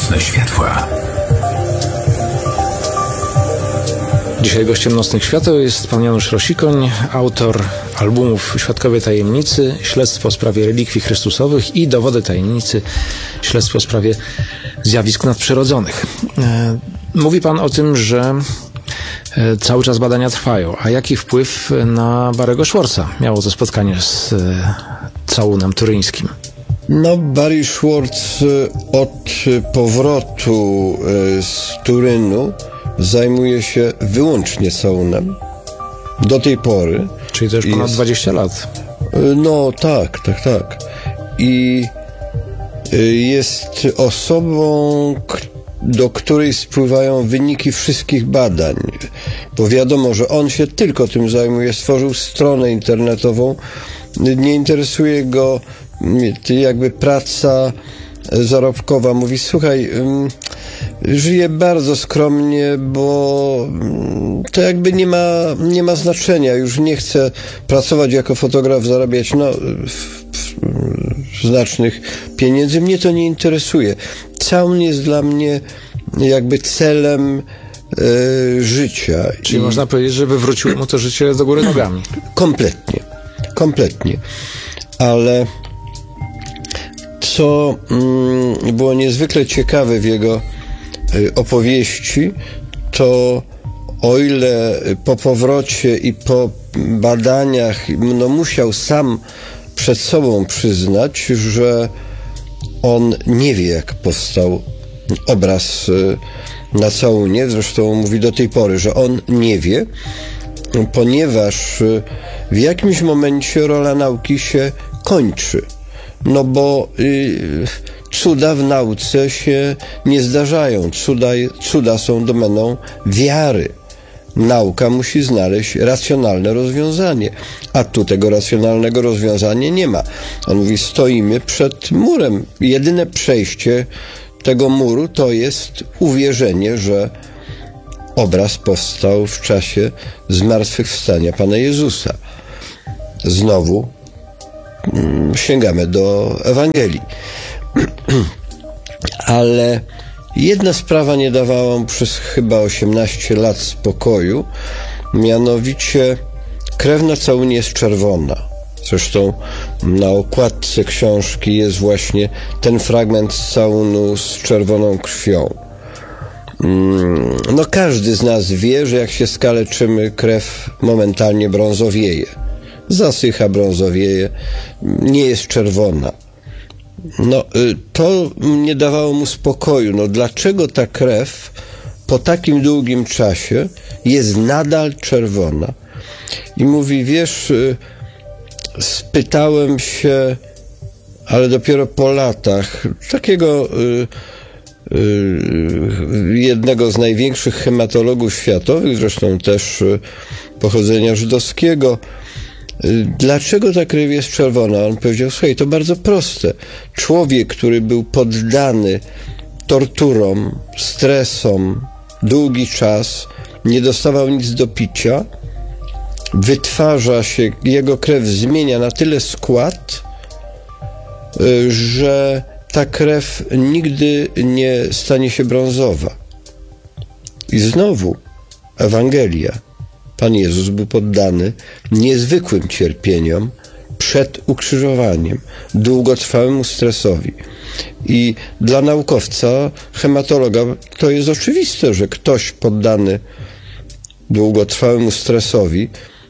Nocne światła. Dzisiaj gościem Nocnych Świateł jest pan Janusz Rosikoń, autor albumów Świadkowie Tajemnicy, Śledztwo w sprawie relikwii chrystusowych i Dowody tajemnicy, Śledztwo w sprawie zjawisk nadprzyrodzonych. Mówi pan o tym, że cały czas badania trwają. A jaki wpływ na Barry'ego Schwartza miało to spotkanie z całunem turyńskim? No, Barry Schwartz od powrotu z Turynu zajmuje się wyłącznie całunem. Do tej pory. Czyli to już ponad 20 lat. No, tak. I jest osobą, do której spływają wyniki wszystkich badań. Bo wiadomo, że on się tylko tym zajmuje. Stworzył stronę internetową. Nie interesuje go jakby praca zarobkowa. Mówi, słuchaj, żyję bardzo skromnie, bo to jakby nie ma znaczenia. Już nie chcę pracować jako fotograf, zarabiać znacznych pieniędzy. Mnie to nie interesuje. Całun jest dla mnie jakby celem życia. Czyli można powiedzieć, że wywróciło mu to życie do góry nogami. Kompletnie. Ale co było niezwykle ciekawe w jego opowieści, to o ile po powrocie i po badaniach musiał sam przed sobą przyznać, że on nie wie, jak powstał obraz na całunie. Zresztą mówi do tej pory, że on nie wie, ponieważ w jakimś momencie rola nauki się kończy. No bo cuda w nauce się nie zdarzają. Cuda są domeną wiary. Nauka musi znaleźć racjonalne rozwiązanie, a tu tego racjonalnego rozwiązania nie ma. On mówi, stoimy przed murem. Jedyne przejście tego muru to jest uwierzenie, że obraz powstał w czasie zmartwychwstania Pana Jezusa. Znowu sięgamy do Ewangelii. Ale jedna sprawa nie dawała mu przez chyba 18 lat spokoju, mianowicie krew na całunie jest czerwona. Zresztą na okładce książki jest właśnie ten fragment całunu z czerwoną krwią. No, każdy z nas wie, że jak się skaleczymy, krew momentalnie brązowieje. Zasycha, brązowieje, nie jest czerwona. No, to nie dawało mu spokoju. No, dlaczego ta krew po takim długim czasie jest nadal czerwona? I mówi, wiesz, spytałem się, ale dopiero po latach, takiego jednego z największych hematologów światowych, zresztą też pochodzenia żydowskiego, dlaczego ta krew jest czerwona? On powiedział, słuchaj, to bardzo proste. Człowiek, który był poddany torturom, stresom, długi czas, nie dostawał nic do picia, wytwarza się, jego krew zmienia na tyle skład, że ta krew nigdy nie stanie się brązowa. I znowu Ewangelia. Pan Jezus był poddany niezwykłym cierpieniom przed ukrzyżowaniem, długotrwałemu stresowi. I dla naukowca, hematologa, to jest oczywiste, że ktoś poddany długotrwałemu stresowi,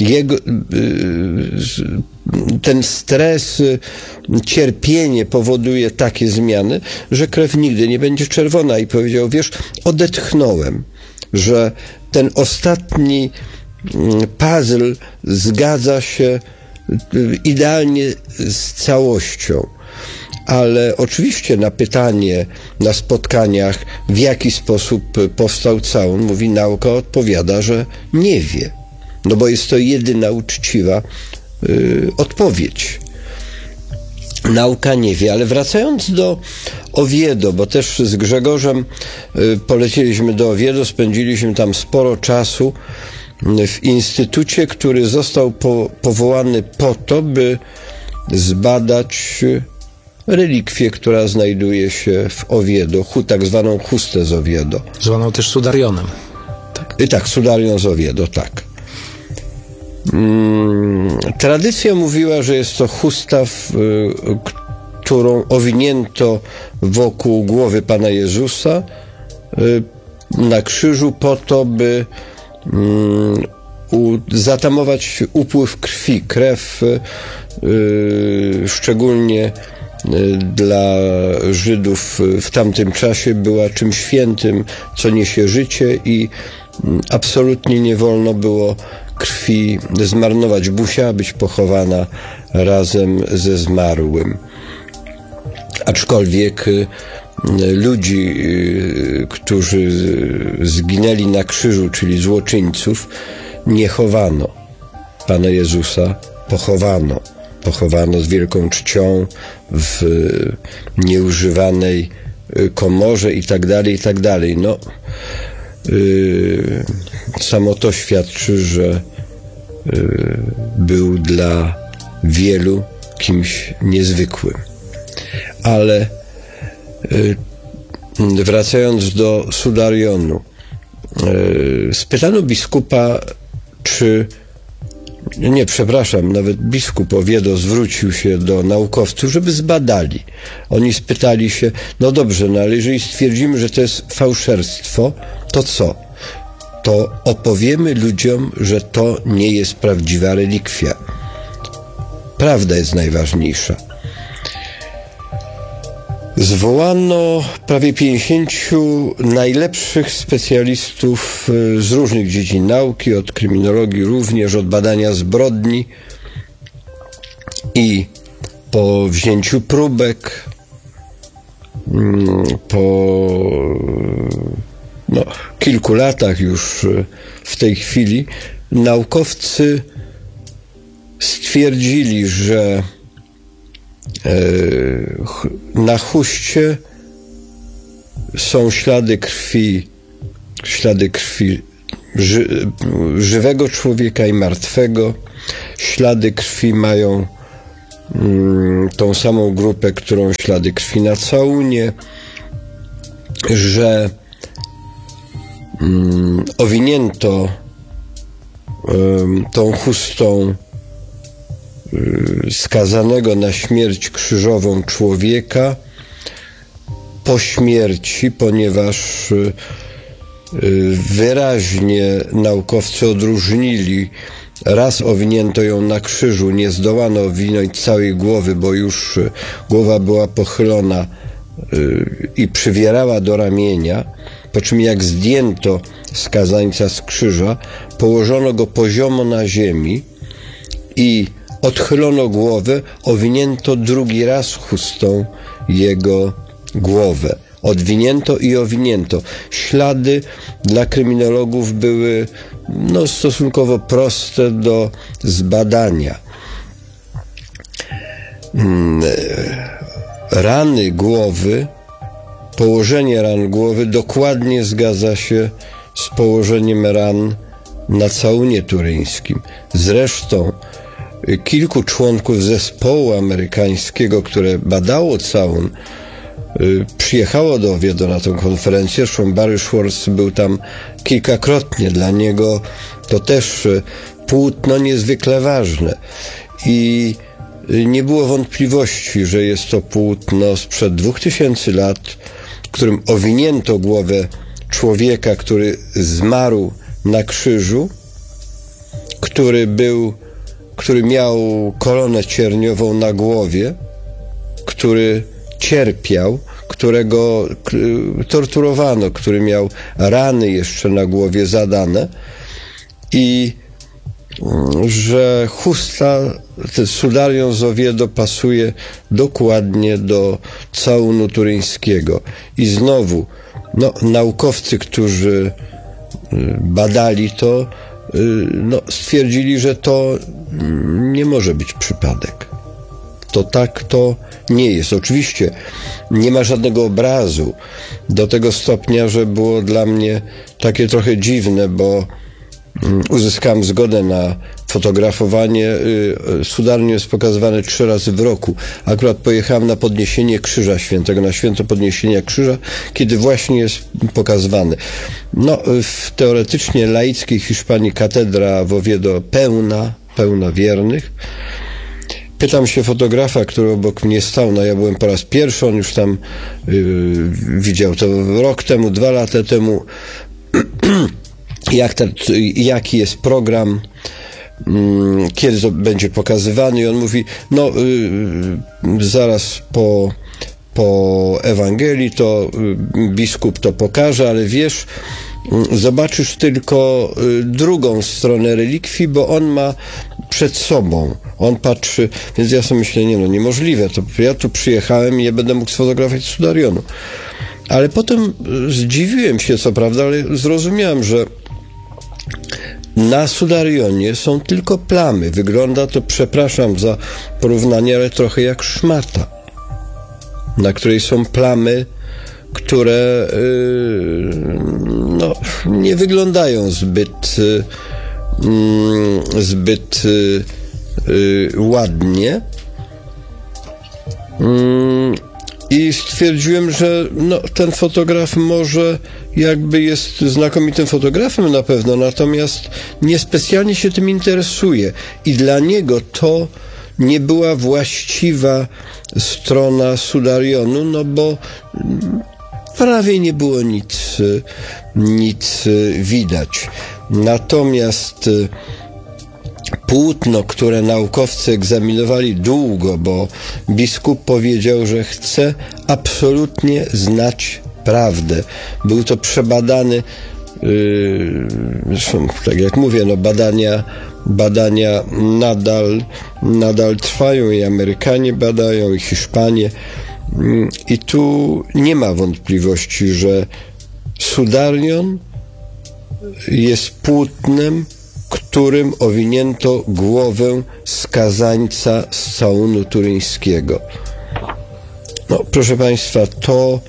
ten stres, cierpienie powoduje takie zmiany, że krew nigdy nie będzie czerwona. I powiedział, wiesz, odetchnąłem, że ten ostatni puzzle zgadza się idealnie z całością. Ale oczywiście na pytanie na spotkaniach, w jaki sposób powstał całun, mówi, nauka odpowiada, że nie wie. No bo jest to jedyna uczciwa odpowiedź. Nauka nie wie. Ale wracając do Oviedo, bo też z Grzegorzem polecieliśmy do Oviedo, spędziliśmy tam sporo czasu w instytucie, który został powołany po to, by zbadać relikwię, która znajduje się w Oviedo, tak zwaną chustę z Oviedo. Zwaną też Sudarionem. Tak, Sudarion z Oviedo, tak. Tradycja mówiła, że jest to chusta, którą owinięto wokół głowy Pana Jezusa na krzyżu po to, by zatamować upływ krwi. Krew szczególnie dla Żydów w tamtym czasie była czymś świętym, co niesie życie i absolutnie nie wolno było krwi zmarnować. Musiała być pochowana razem ze zmarłym. Aczkolwiek ludzi, którzy zginęli na krzyżu, czyli złoczyńców, nie chowano. Pana Jezusa pochowano. Pochowano z wielką czcią w nieużywanej komorze i tak dalej. No, samo to świadczy, że był dla wielu kimś niezwykłym. Ale wracając do Sudarionu, spytano biskupa, nawet biskup Oviedo zwrócił się do naukowców, żeby zbadali. Oni spytali się, no dobrze, ale jeżeli stwierdzimy, że to jest fałszerstwo, to co? To opowiemy ludziom, że to nie jest prawdziwa relikwia. Prawda jest najważniejsza. Zwołano prawie 50 najlepszych specjalistów z różnych dziedzin nauki, od kryminologii również, od badania zbrodni, i po wzięciu próbek, po kilku latach już w tej chwili, naukowcy stwierdzili, że na chuście są ślady krwi żywego człowieka i martwego. Ślady krwi mają tą samą grupę, którą ślady krwi na całunie, że owinięto tą chustą skazanego na śmierć krzyżową człowieka po śmierci, ponieważ wyraźnie naukowcy odróżnili: raz owinięto ją na krzyżu, nie zdołano owinąć całej głowy, bo już głowa była pochylona i przywierała do ramienia, po czym jak zdjęto skazańca z krzyża, położono go poziomo na ziemi i odchylono głowę, owinięto drugi raz chustą jego głowę. Odwinięto i owinięto. Ślady dla kryminologów były stosunkowo proste do zbadania. Rany głowy, położenie ran głowy dokładnie zgadza się z położeniem ran na całunie turyńskim. Zresztą kilku członków zespołu amerykańskiego, które badało całun, przyjechało do Oviedo na tę konferencję. Zresztą Barry Schwartz był tam kilkakrotnie. Dla niego to też płótno niezwykle ważne. I nie było wątpliwości, że jest to płótno sprzed 2000 lat, którym owinięto głowę człowieka, który zmarł na krzyżu, który miał koronę cierniową na głowie, który cierpiał, którego torturowano, który miał rany jeszcze na głowie zadane, i że chusta, ten Sudarion z Oviedo, pasuje dokładnie do całunu turyńskiego. I znowu, naukowcy, którzy badali to, stwierdzili, że to nie może być przypadek. To nie jest. Oczywiście nie ma żadnego obrazu, do tego stopnia, że było dla mnie takie trochę dziwne, bo uzyskałem zgodę na fotografowanie. Sudarnium jest pokazywane 3 razy w roku. Akurat pojechałem na podniesienie Krzyża Świętego, na święto podniesienia krzyża, kiedy właśnie jest pokazywany. No, w teoretycznie laickiej Hiszpanii katedra w Oviedo pełna wiernych. Pytam się fotografa, który obok mnie stał, no ja byłem po raz pierwszy, on już tam widział to rok temu, 2 lata temu, jaki jest program, kiedy to będzie pokazywany, i on mówi, no zaraz po Ewangelii to biskup to pokaże, ale wiesz, zobaczysz tylko drugą stronę relikwii, bo on ma przed sobą, on patrzy, więc ja sobie myślę, niemożliwe, to ja tu przyjechałem i nie będę mógł sfotografować Sudarionu. Ale potem zdziwiłem się, co prawda, ale zrozumiałem, że na Sudarionie są tylko plamy. Wygląda to, przepraszam za porównanie, ale trochę jak szmata, na której są plamy, które nie wyglądają zbyt ładnie. I stwierdziłem, że ten fotograf może jakby jest znakomitym fotografem na pewno, natomiast niespecjalnie się tym interesuje. I dla niego to nie była właściwa strona Sudarionu, bo prawie nie było nic widać. Natomiast płótno, które naukowcy egzaminowali długo, bo biskup powiedział, że chce absolutnie znać prawdę. Był to przebadany, tak jak mówię, badania nadal trwają, i Amerykanie badają, i Hiszpanie. I tu nie ma wątpliwości, że Sudarion jest płótnem, którym owinięto głowę skazańca z całunu turyńskiego. Proszę Państwa, to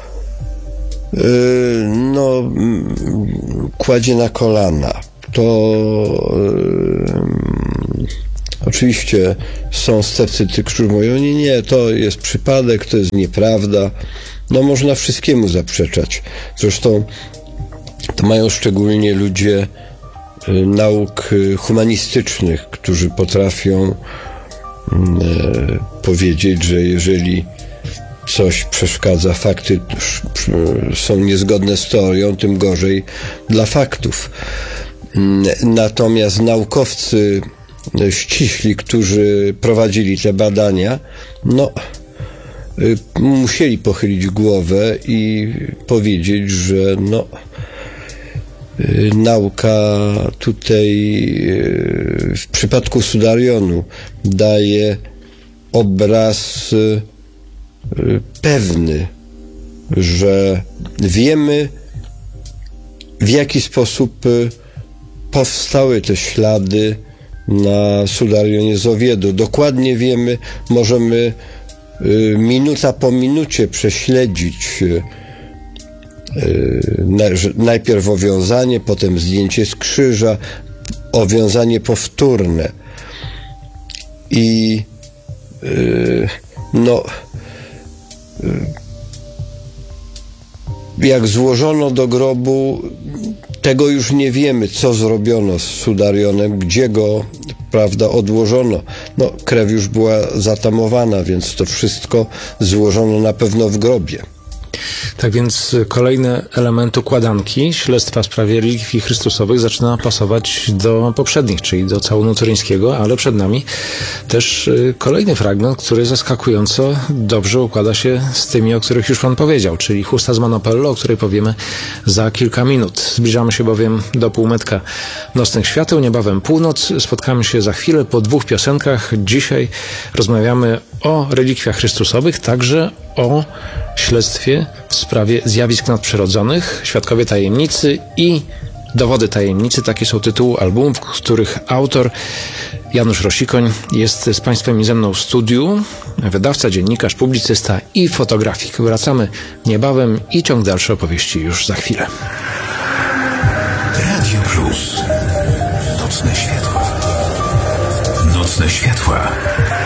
kładzie na kolana. To oczywiście są sceptycy, którzy mówią, nie, to jest przypadek, to jest nieprawda. Można wszystkiemu zaprzeczać. Zresztą to mają szczególnie ludzie nauk humanistycznych, którzy potrafią powiedzieć, że jeżeli coś przeszkadza, fakty są niezgodne z teorią, tym gorzej dla faktów. Natomiast naukowcy ściśli, którzy prowadzili te badania, musieli pochylić głowę i powiedzieć, że nauka tutaj w przypadku Sudarionu daje obraz pewny, że wiemy, w jaki sposób powstały te ślady na Sudarionie z Oviedo. Dokładnie wiemy, możemy minuta po minucie prześledzić najpierw owiązanie, potem zdjęcie z krzyża, owiązanie powtórne. I jak złożono do grobu, tego już nie wiemy, co zrobiono z Sudarionem, gdzie go, odłożono. Krew już była zatamowana, więc to wszystko złożono na pewno w grobie. Tak więc kolejny element układanki śledztwa w sprawie relikwii chrystusowych zaczyna pasować do poprzednich, czyli do całunu turyńskiego, ale przed nami też kolejny fragment, który zaskakująco dobrze układa się z tymi, o których już Pan powiedział, czyli chusta z Manopello, o której powiemy za kilka minut. Zbliżamy się bowiem do półmetka nocnych świateł, niebawem północ. Spotkamy się za chwilę po 2 piosenkach. Dzisiaj rozmawiamy o relikwiach chrystusowych, także o śledztwie w sprawie zjawisk nadprzyrodzonych, Świadkowie tajemnicy i Dowody tajemnicy. Takie są tytuły albumów, których autor Janusz Rosikoń jest z Państwem i ze mną w studiu. Wydawca, dziennikarz, publicysta i fotografik. Wracamy niebawem i ciąg dalszy opowieści już za chwilę. Radio Plus. światła.